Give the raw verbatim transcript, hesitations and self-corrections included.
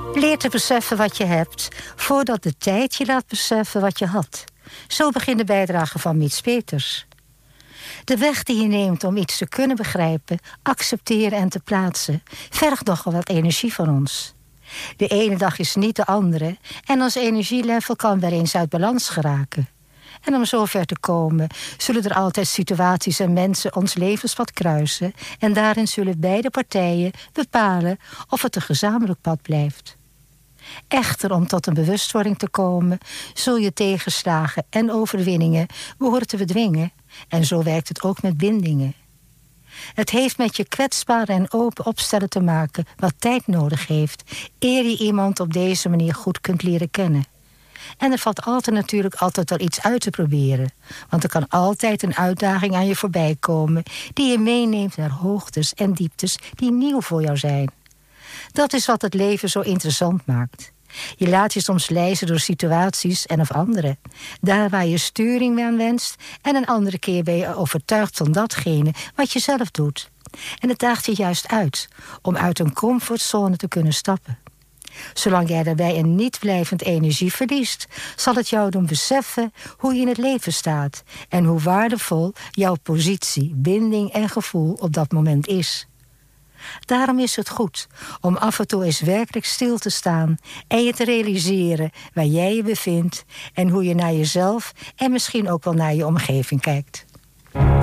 Leer te beseffen wat je hebt, voordat de tijd je laat beseffen wat je had. Zo begint de bijdrage van Mits Peters. De weg die je neemt om iets te kunnen begrijpen, accepteren en te plaatsen, vergt nogal wat energie van ons. De ene dag is niet de andere en ons energielevel kan weer eens uit balans geraken. En om zover te komen, zullen er altijd situaties en mensen ons levenspad kruisen en daarin zullen beide partijen bepalen of het een gezamenlijk pad blijft. Echter, om tot een bewustwording te komen, zul je tegenslagen en overwinningen behoren te bedwingen. En zo werkt het ook met bindingen. Het heeft met je kwetsbaar en open opstellen te maken wat tijd nodig heeft, eer je iemand op deze manier goed kunt leren kennen. En er valt altijd natuurlijk altijd wel iets uit te proberen. Want er kan altijd een uitdaging aan je voorbij komen die je meeneemt naar hoogtes en dieptes die nieuw voor jou zijn. Dat is wat het leven zo interessant maakt. Je laat je soms leiden door situaties en of anderen. Daar waar je sturing mee aan wenst en een andere keer ben je overtuigd van datgene wat je zelf doet. En het daagt je juist uit om uit een comfortzone te kunnen stappen. Zolang jij daarbij een niet blijvend energie verliest, zal het jou doen beseffen hoe je in het leven staat en hoe waardevol jouw positie, binding en gevoel op dat moment is. Daarom is het goed om af en toe eens werkelijk stil te staan en je te realiseren waar jij je bevindt en hoe je naar jezelf en misschien ook wel naar je omgeving kijkt.